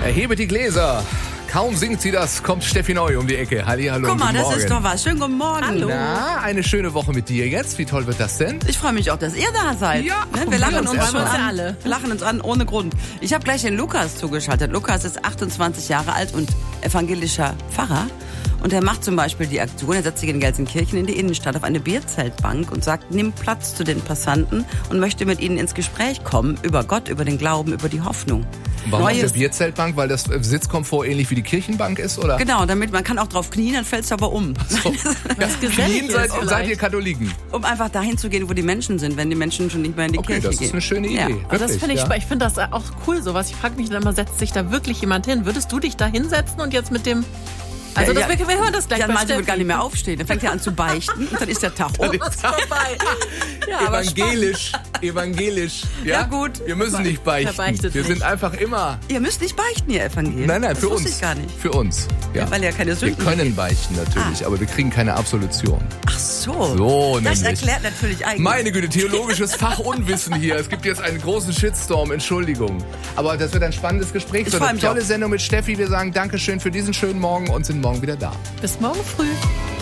Erhebe die Gläser. Kaum singt sie das, kommt Steffi Neu um die Ecke. Hallihallo. Guck mal, guten das Morgen. ist doch was. Schönen guten Morgen. Hallo. Na, eine schöne Woche mit dir jetzt. Wie toll wird das denn? Ich freue mich auch, dass ihr da seid. Ja, Ne, wir lachen uns erstmal schon an. alle. Wir lachen uns an ohne Grund. Ich habe gleich den Lukas zugeschaltet. Lukas ist 28 Jahre alt und evangelischer Pfarrer. Und er macht zum Beispiel die Aktion, er setzt sich in Gelsenkirchen in die Innenstadt auf eine Bierzeltbank und sagt, nimm Platz zu den Passanten und möchte mit ihnen ins Gespräch kommen über Gott, über den Glauben, über die Hoffnung. Warum auf der Neues- Bierzeltbank? Weil das Sitzkomfort ähnlich wie die Kirchenbank ist, oder? Genau, damit man kann auch drauf knien, dann fällst du aber um. So. Was Knien gesellig ist seid vielleicht. ihr Katholiken? Um einfach dahin zu gehen, wo die Menschen sind, wenn die Menschen schon nicht mehr in die Okay, Kirche das gehen. ist eine schöne Idee. Ja. Aber das Wirklich, finde ich ja. spannend. Ich finde das auch cool, sowas. Ich frage mich dann immer, setzt sich da wirklich jemand hin? Würdest du dich da hinsetzen und jetzt mit dem... Also Ja, wir hören das gleich Jan bei Malte wird Steffi. gar nicht mehr aufstehen. Dann fängt er an zu beichten und dann ist der Tag um. vorbei. Ja, aber Evangelisch. Ja, gut. Wir müssen nicht beichten. Er beichtet Wir nicht. sind einfach immer... Ihr müsst nicht beichten, ihr Evangelien. Nein, das für wusste uns. ich gar nicht. Für uns. Ja. Weil ihr keine Wir Sünden können beichten natürlich, aber wir kriegen keine Absolution. Ach so. So Das nämlich. erklärt natürlich eigentlich. Meine Güte, theologisches Fachunwissen hier. Es gibt jetzt einen großen Shitstorm, Entschuldigung. Aber das wird ein spannendes Gespräch. Ich So freu eine mich tolle auch. Sendung mit Steffi. Wir sagen Dankeschön für diesen schönen Morgen und sind morgen wieder da. Bis morgen früh.